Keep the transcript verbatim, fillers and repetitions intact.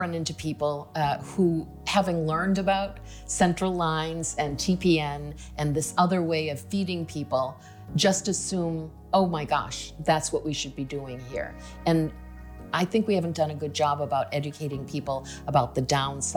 run into people uh, who, having learned about central lines and T P N and this other way of feeding people, just assume, oh my gosh, that's what we should be doing here. And I think we haven't done a good job about educating people about the downside.